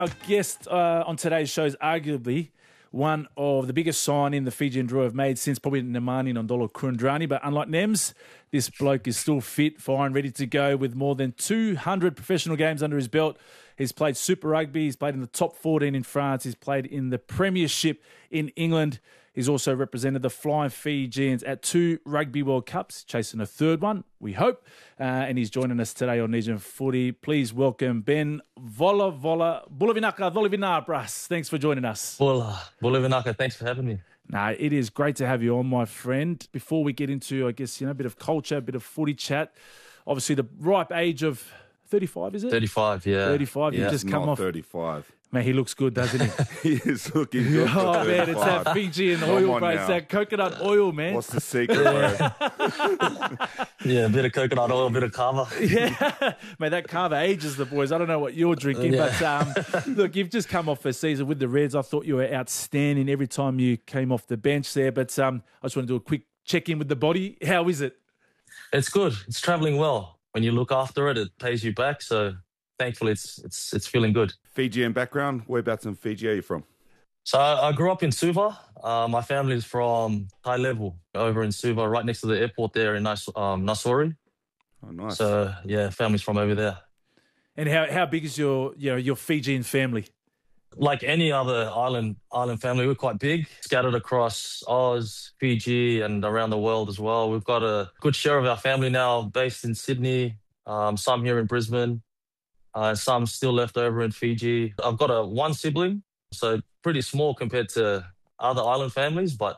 Our guest on today's show is arguably one of the biggest signing the Fijian Drua have made since probably Nemani Nondolo Kurandrani. But unlike Nems, this bloke is still fit, fine, ready to go with more than 200 professional games under his belt. He's played Super Rugby. He's played in the top 14 in France. He's played in the Premiership in England. He's also represented the Flying Fijians at 2 Rugby World Cups, chasing a third one, we hope. And he's joining us today on Nesian Footy. Please welcome Ben Bulavinaka. Thanks for joining us. Bulavinaka, thanks for having me. No, it is great to have you on, my friend. Before we get into, I guess, a bit of culture, a bit of footy chat, obviously the ripe age of 35, is it? 35, yeah. 35, yeah. You just come off. 35. Man, he looks good, doesn't he? He is looking good. Oh, man, it's that Fijian oil, bro. It's that coconut oil, man. What's the secret, bro? Yeah, a bit of coconut oil, a bit of kava. Yeah. Man, that kava ages the boys. I don't know what you're drinking, but look, you've just come off a season with the Reds. I thought you were outstanding every time you came off the bench there, but I just want to do a quick check-in with the body. How is it? It's good. It's travelling well. When you look after it, it pays you back, so thankfully it's feeling good. Fijian background, whereabouts in Fiji are you from? So I grew up in Suva. My family is from High Level over in Suva, right next to the airport there in Nassori. Oh, nice. So, yeah, family's from over there. And how big is your Fijian family? Like any other island family, we're quite big, scattered across Oz, Fiji, and around the world as well. We've got a good share of our family now based in Sydney, some here in Brisbane, some still left over in Fiji. I've got one sibling, so pretty small compared to other island families, but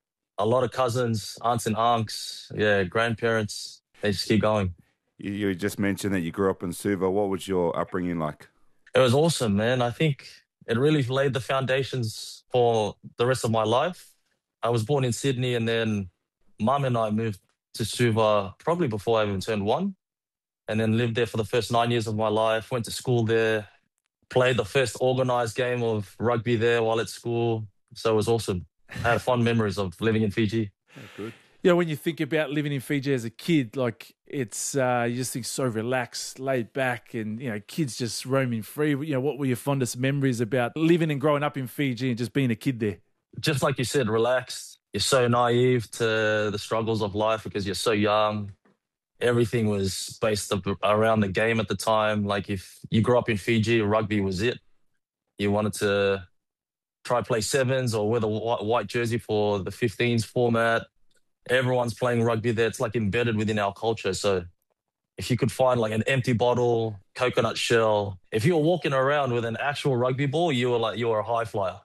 a lot of cousins, aunts and uncles, grandparents. They just keep going. You just mentioned that you grew up in Suva. What was your upbringing like? It was awesome, man. I think it really laid the foundations for the rest of my life. I was born in Sydney, and then Mum and I moved to Suva probably before I even turned 1, and then lived there for the first 9 years of my life, went to school there, played the first organised game of rugby there while at school. So it was awesome. I had fond memories of living in Fiji. Oh, good. Yeah, when you think about living in Fiji as a kid, like it's you just think so relaxed, laid back, and kids just roaming free. What were your fondest memories about living and growing up in Fiji and just being a kid there? Just like you said, relaxed. You're so naive to the struggles of life because you're so young. Everything was based around the game at the time. Like if you grew up in Fiji, rugby was it. You wanted to try play sevens or wear the white jersey for the 15s format. Everyone's playing rugby there. It's like embedded within our culture. So if you could find like an empty bottle, coconut shell, if you were walking around with an actual rugby ball, you were a high flyer.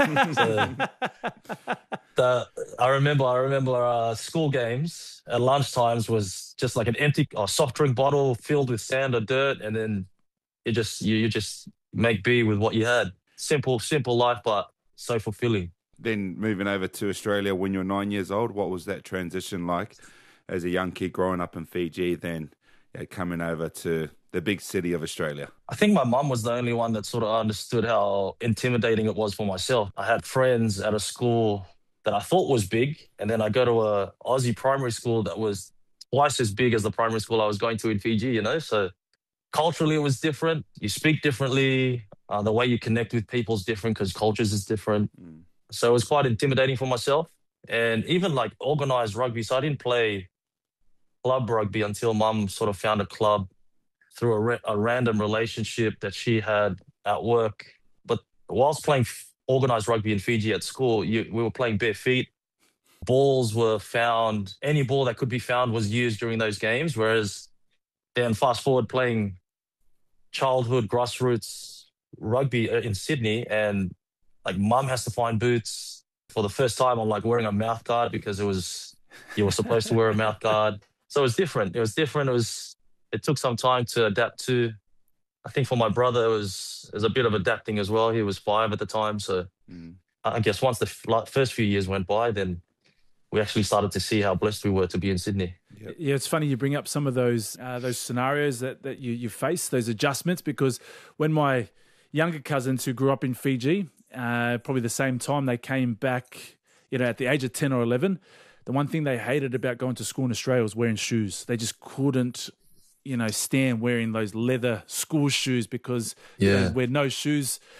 I remember school games at lunchtimes was just like an empty soft drink bottle filled with sand or dirt, and then you just make be with what you had. Simple life, but so fulfilling. Then moving over to Australia when you were 9 years old, what was that transition like as a young kid growing up in Fiji, then coming over to the big city of Australia? I think my mum was the only one that sort of understood how intimidating it was for myself. I had friends at a school that I thought was big, and then I go to a Aussie primary school that was twice as big as the primary school I was going to in Fiji, So culturally it was different. You speak differently. The way you connect with people is different because cultures is different. So it was quite intimidating for myself. And even like organised rugby, so I didn't play club rugby until Mum sort of found a club through a random relationship that she had at work. But whilst playing organised rugby in Fiji at school, we were playing bare feet. Balls were found. Any ball that could be found was used during those games. Whereas then fast forward playing childhood grassroots rugby in Sydney, and like Mum has to find boots. For the first time, I'm like wearing a mouth guard because you were supposed to wear a mouth guard. So it was different. It took some time to adapt to. I think for my brother, it was a bit of adapting as well. He was 5 at the time. So I guess once the first few years went by, then we actually started to see how blessed we were to be in Sydney. Yep. Yeah, it's funny you bring up some of those scenarios that you face, those adjustments, because when my younger cousins who grew up in Fiji, probably the same time they came back, at the age of 10 or 11, the one thing they hated about going to school in Australia was wearing shoes. They just couldn't Stan wearing those leather school shoes because you know, where no shoes